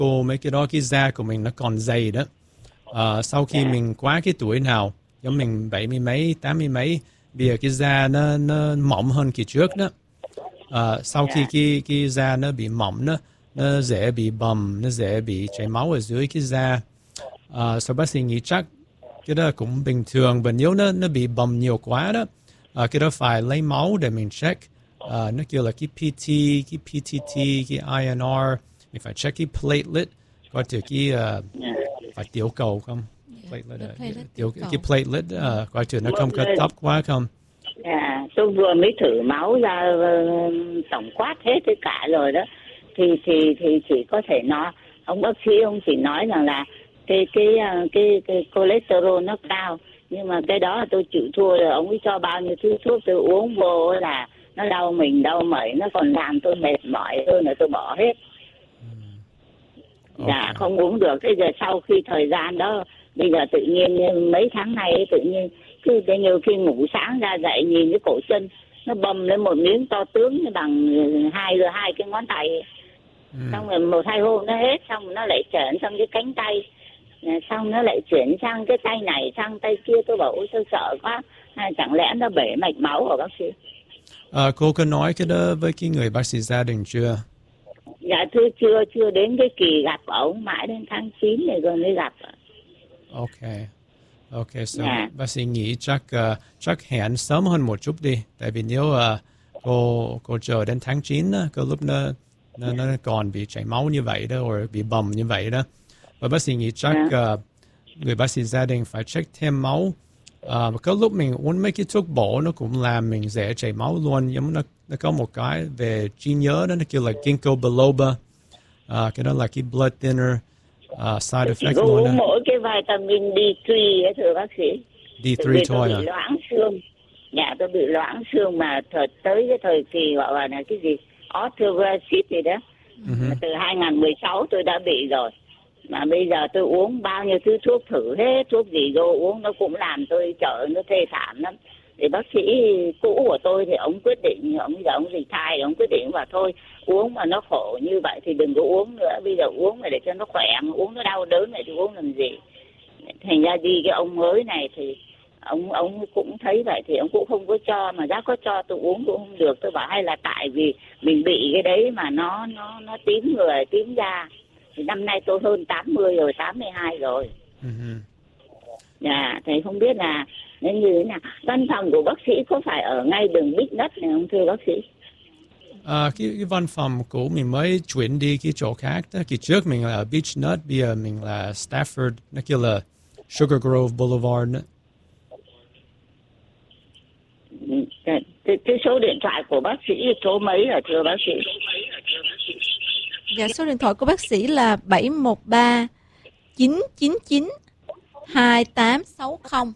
cô mấy cái đó, cái da của mình nó còn dày đó. Sau khi mình qua cái tuổi nào, giống mình 70 mấy, 80 mấy, bây giờ cái da nó mỏng hơn kỳ trước đó. Sau khi cái da nó bị mỏng đó, nó dễ bị bầm, nó dễ bị chảy máu ở dưới cái da. Sau bác sĩ nghĩ chắc cái đó cũng bình thường, và nếu nó bị bầm nhiều quá đó, cái đó phải lấy máu để mình check. Nó kêu là cái PT, cái PTT, cái INR, mình phải check cái platelet, coi thử cái phải tiểu cầu không? Cái platelet, coi thử nó không có thấp quá không? Tôi vừa mới thử máu ra tổng quát hết tất cả rồi đó, thì chỉ có thể nói, ông bác sĩ ông chỉ nói rằng là cái cholesterol nó cao, nhưng mà cái đó tôi chịu thua rồi. Ông ấy cho bao nhiêu thứ thuốc tôi uống vô là nó đau mình đau mẩy, nó còn làm tôi mệt mỏi hơn là tôi bỏ hết. Dạ, không uống được. Thế giờ sau khi thời gian đó, bây giờ tự nhiên mấy tháng này tự nhiên cứ nhiều khi ngủ sáng ra dậy nhìn cái cổ chân nó bầm lên một miếng to tướng bằng hai cái ngón tay. Xong rồi 1-2 hôm nó hết, xong nó lại chuyển sang cái cánh tay, xong nó lại chuyển sang cái tay này sang tay kia. Tôi bảo ôi tôi sợ quá, chẳng lẽ nó bể mạch máu hả bác sĩ? Cô có nói cái đó với cái người bác sĩ gia đình chưa? Dạ thưa chưa đến cái kỳ gặp ổng, mãi đến tháng 9 này rồi mới gặp. Ok, so bác sĩ nghĩ chắc hẹn sớm hơn một chút đi, tại vì nếu cô chờ đến tháng 9 đó, có lúc nó còn bị chảy máu như vậy đó, hoặc bị bầm như vậy đó, và bác sĩ nghĩ chắc người bác sĩ gia đình phải check thêm máu. Có lúc mình uống mấy cái thuốc bổ nó cũng làm mình dễ chảy máu luôn, nhưng nó có một cái về trí nhớ đó, nó kêu là ginkgo biloba. Cái đó là cái blood thinner, side effect luôn đó. Mỗi cái vitamin D3 ấy thưa bác sĩ. D3 thôi tôi bị loãng xương. Dạ tôi bị loãng xương mà tới cái thời kỳ gọi là cái gì osteoporosis gì đó. Từ 2016 tôi đã bị rồi. Mà bây giờ tôi uống bao nhiêu thứ thuốc thử hết, thuốc gì vô uống nó cũng làm tôi nó thê thảm lắm. Thì bác sĩ cũ của tôi thì ông quyết định, ông retire, ông quyết định và thôi uống mà nó khổ như vậy thì đừng có uống nữa. Bây giờ uống để cho nó khỏe, mà uống nó đau đớn này thì uống làm gì? Thành ra đi cái ông mới này thì ông cũng thấy vậy thì ông cũng không có cho, mà giá có cho tôi uống cũng không được. Tôi bảo hay là tại vì mình bị cái đấy mà nó tím người tím da. Thì năm nay tôi hơn 80 rồi, 82 rồi. Dạ, thầy không biết là nên như thế nào. Văn phòng của bác sĩ có phải ở ngay đường Big Đất này không thưa bác sĩ? Cái văn phòng của mình mới chuyển đi cái chỗ khác đó. Kỳ trước mình là ở Beach Nut, bây giờ mình là Stafford, nó kêu là Sugar Grove Boulevard đó. Cái số điện thoại của bác sĩ số mấy hả thưa bác sĩ? Dạ, số điện thoại của bác sĩ là 713 999 2860.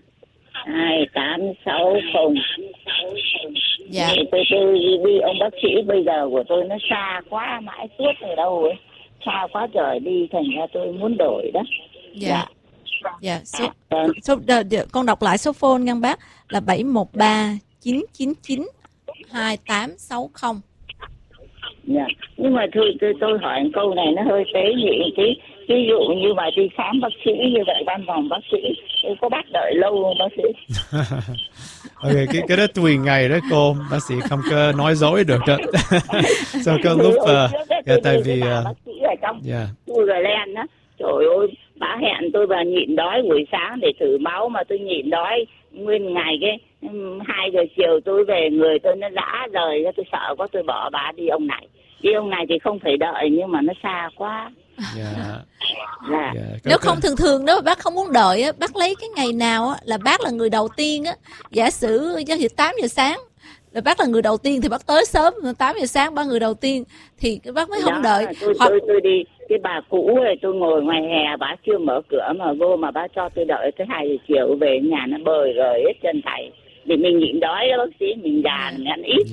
2860. Dạ. Tôi đi ông bác sĩ bây giờ của tôi nó xa quá, mãi suốt ở đâu ấy. Xa quá trời đi, thành ra tôi muốn đổi đó. Dạ. Dạ. Con đọc lại số phone nha bác là 713 999 2860. Dạ. Nhưng mà tôi hỏi một câu này nó hơi tế nhị tí. Ví dụ như mà đi khám bác sĩ như vậy, văn phòng bác sĩ có bác đợi lâu không bác sĩ? Ok, cái đó tùy ngày đó cô, bác sĩ không có nói dối được đó. So có lúc tại vì bác sĩ ở trong Uberland đó, trời ơi, bà hẹn tôi và nhịn đói buổi sáng để thử máu mà tôi nhịn đói nguyên ngày. Cái 2 giờ chiều tôi về người tôi nó rã rời, tôi sợ quá tôi bỏ bà đi ông này. Đi ông này thì không phải đợi nhưng mà nó xa quá. Nếu không thường đó bác không muốn đợi á, bác lấy cái ngày nào á là bác là người đầu tiên á. Giả sử 8 giờ sáng là bác là người đầu tiên thì bác tới sớm, 8 giờ sáng bác người đầu tiên thì bác mới không đợi. Tôi đi cái bà cũ rồi, tôi ngồi ngoài hè, bà chưa mở cửa mà vô mà bà cho tôi đợi tới 2 giờ chiều về nhà nó bời rồi hết chân thầy. Vì mình nhịn đói đó bác sĩ, mình già mình ăn ít.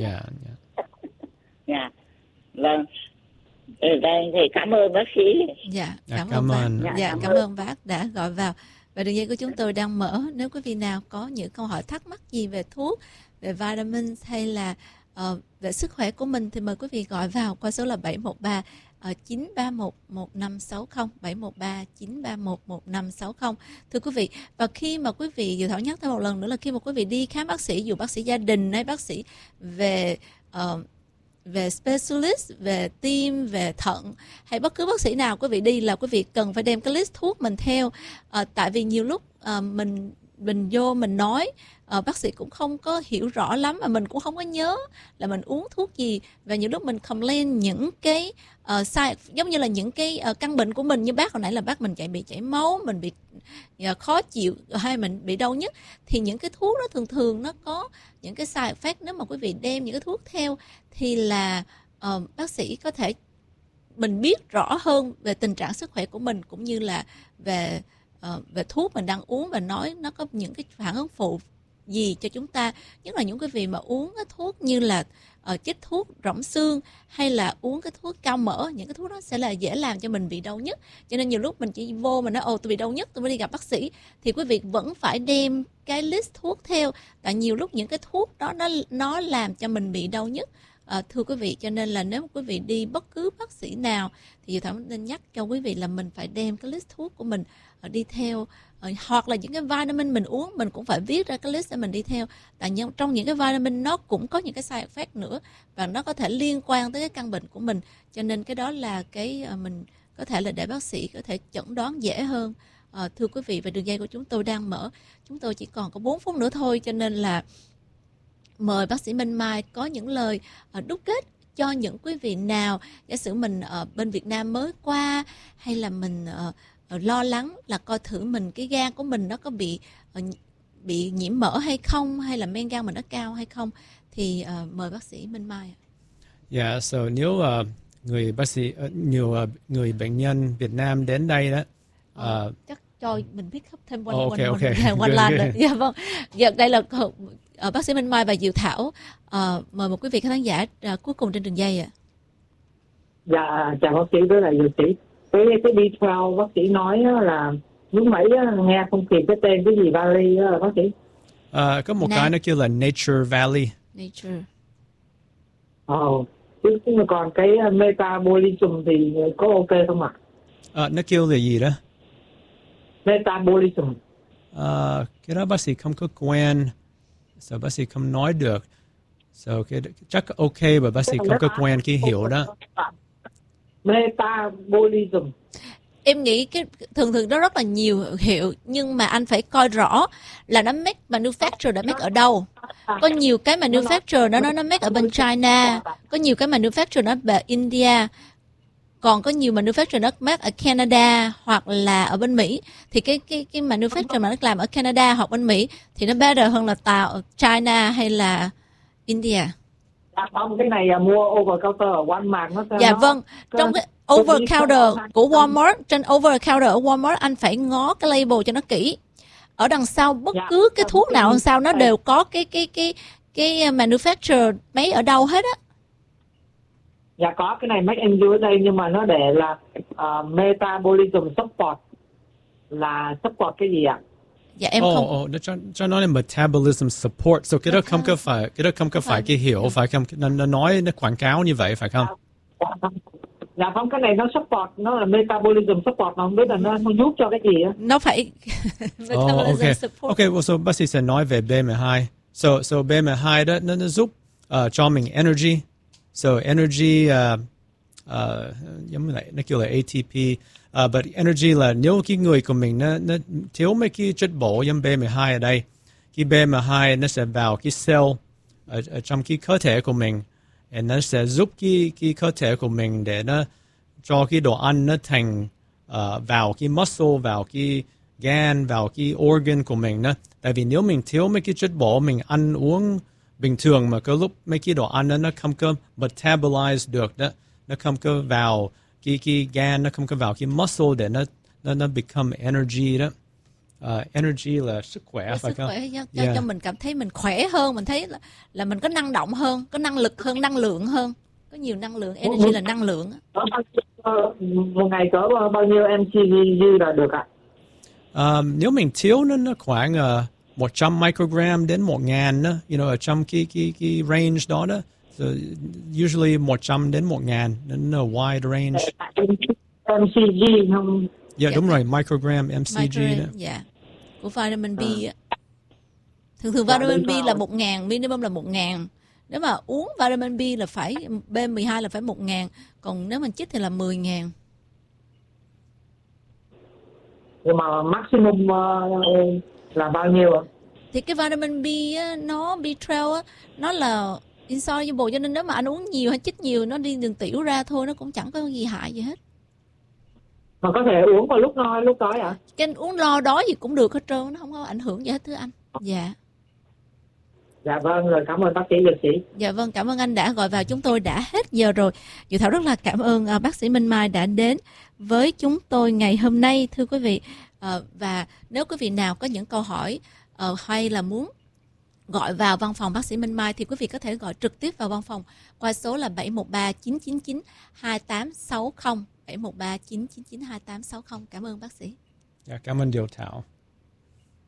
Vâng. Đây thì cảm ơn bác sĩ. Dạ, cảm ơn bác. Cảm ơn bác đã gọi vào. Và đường dây của chúng tôi đang mở. Nếu quý vị nào có những câu hỏi thắc mắc gì về thuốc, về vitamins hay là về sức khỏe của mình thì mời quý vị gọi vào qua số là 713 931-1560, 713-931-1560. Thưa quý vị, và khi mà quý vị, Diệu Thảo nhắc thêm một lần nữa là khi mà quý vị đi khám bác sĩ, dù bác sĩ gia đình hay bác sĩ về specialist, về tim, về thận hay bất cứ bác sĩ nào quý vị đi, là quý vị cần phải đem cái list thuốc mình theo. Tại vì nhiều lúc mình vô mình nói bác sĩ cũng không có hiểu rõ lắm, mà mình cũng không có nhớ là mình uống thuốc gì, và nhiều lúc mình complain những cái sai, giống như là những cái căn bệnh của mình, như bác hồi nãy là bác mình bị chảy máu, mình bị khó chịu hay mình bị đau nhức, thì những cái thuốc đó thường nó có những cái side effect. Nếu mà quý vị đem những cái thuốc theo thì là bác sĩ có thể mình biết rõ hơn về tình trạng sức khỏe của mình, cũng như là về thuốc mình đang uống, và nói nó có những cái phản ứng phụ gì cho chúng ta. Nhất là những quý vị mà uống cái thuốc như là chích thuốc rỗng xương hay là uống cái thuốc cao mỡ, những cái thuốc đó sẽ là dễ làm cho mình bị đau nhức. Cho nên nhiều lúc mình chỉ vô mà nói tôi bị đau nhức, tôi mới đi gặp bác sĩ, thì quý vị vẫn phải đem cái list thuốc theo, tại nhiều lúc những cái thuốc đó nó làm cho mình bị đau nhức. Thưa quý vị, cho nên là nếu quý vị đi bất cứ bác sĩ nào thì Diệu Thảo nên nhắc cho quý vị là mình phải đem cái list thuốc của mình đi theo. Hoặc là những cái vitamin mình uống, mình cũng phải viết ra cái list để mình đi theo. Tại trong những cái vitamin nó cũng có những cái side effect nữa, và nó có thể liên quan tới cái căn bệnh của mình. Cho nên cái đó là cái mình có thể là để bác sĩ có thể chẩn đoán dễ hơn. Thưa quý vị, và đường dây của chúng tôi đang mở. Chúng tôi chỉ còn có 4 phút nữa thôi, cho nên là mời bác sĩ Minh Mai có những lời đúc kết cho những quý vị nào, giả sử mình ở bên Việt Nam mới qua, hay là mình lo lắng là coi thử mình cái gan của mình nó có bị nhiễm mỡ hay không, hay là men gan mình nó cao hay không, thì mời bác sĩ Minh Mai. Yeah, so nếu người bác sĩ nhiều người bệnh nhân Việt Nam đến đây đó, chắc cho mình biết thêm quanh good. line. Dạ vâng. Dạ, đây là bác sĩ Minh Mai và Diệu Thảo. Mời một quý vị khán giả cuối cùng trên đường dây ạ. Dạ, chào bác sĩ với lại dược sĩ. Cái B12 bác sĩ nói là lúc nãy nghe không kịp cái tên cái gì Valley đó bác sĩ. Có một cái nó kêu là Nature Valley. Nature. Chứ còn cái metabolism thì có ok không ạ? Nó kêu là gì đó? Metabolism. Cái đó bác sĩ không có quen, so bác sĩ không nói được. So cái chắc ok, và bác sĩ không có quen cái hiệu đó. Metabolism. Em nghĩ cái thường đó rất là nhiều hiệu, nhưng mà anh phải coi rõ là nó make manufacture đã make ở đâu. Có nhiều cái manufacture nó make ở bên China, có nhiều cái manufacture nó về India, còn có nhiều manufacture nó make ở Canada hoặc là ở bên Mỹ. Thì cái manufacture mà nó làm ở Canada hoặc bên Mỹ thì nó better hơn là tạo ở China hay là India. Không, cái này mua over counter ở Walmart nó. Dạ vâng, trong cái over counter của Walmart, trên over counter ở Walmart anh phải ngó cái label cho nó kỹ. Ở đằng sau bất cứ cái thuốc nào đằng sau nó đều có cái manufacturer mấy ở đâu hết á. Dạ có, cái này make in ở đây, nhưng mà nó để là metabolism support, là support cái gì ạ? Dạ em không. nó cho nó là metabolism support. So cái đó không có phải cái hiểu, phải không? Nó nói nó quảng cáo như vậy phải không? Dạ không, cái này nó support, nó là metabolism support, mà không biết là nó giúp cho cái gì á. Nó phải okay. Support. Okay, well, so bác sĩ sẽ nói về B12. So B12 đó nó giúp cho mình energy. So energy giống như nó kêu là ATP. But energy là nếu cái người của mình nó thiếu mấy cái chất bổ giống B12 ở đây, cái B12 nó sẽ vào cái cell ở trong cái cơ thể của mình, và nó sẽ giúp cái cơ thể của mình để nó cho cái đồ ăn nó thành vào cái muscle, vào cái gan, vào cái organ của mình đó. Tại vì nếu mình thiếu mấy cái chất bổ, mình ăn uống bình thường mà có lúc mấy cái đồ ăn đó nó không có metabolize được đó, nó không có vào cái gan, nó không có vào cái muscle để nó become energy đó. Energy là sức khỏe, phải không? Sức khỏe cho mình cảm thấy mình khỏe hơn, mình thấy là mình có năng động hơn, có năng lực hơn, năng lượng hơn, có nhiều năng lượng. Energy là năng lượng. Một ngày có bao nhiêu mcg là được ạ? Nếu mình thiếu nó khoảng 100 microgram đến 1.000 đó, ở trong cái range đó đó. So usually 100 đến 1.000, đến a wide range. MCG không? Yeah, đúng rồi, microgram MCG đó. Dạ. Của vitamin B á. Thường vitamin B là 1.000, minimum là 1.000. Nếu mà uống vitamin B là phải B12 là phải 1.000, còn nếu mình chích thì là 10.000. Nhưng mà maximum là bao nhiêu ạ? Thì cái vitamin B á, nó B12 á, nó là insoluble, cho nên nếu mà anh uống nhiều hay chích nhiều, nó đi đường tiểu ra thôi, nó cũng chẳng có gì hại gì hết. Mà có thể uống vào lúc no lúc đói ạ? Cái uống lo đói gì cũng được hết trơn, nó không có ảnh hưởng gì hết thưa anh. Dạ. Dạ vâng, rồi cảm ơn bác sĩ Dược Sĩ. Dạ vâng, cảm ơn anh đã gọi vào, chúng tôi đã hết giờ rồi. Dự Thảo rất là cảm ơn bác sĩ Minh Mai đã đến với chúng tôi ngày hôm nay thưa quý vị. Và nếu quý vị nào có những câu hỏi hay là muốn gọi vào văn phòng bác sĩ Minh Mai thì quý vị có thể gọi trực tiếp vào văn phòng qua số là 713-999-2860, 713-999-2860. Cảm ơn bác sĩ. Dạ, cảm ơn Điều Thảo.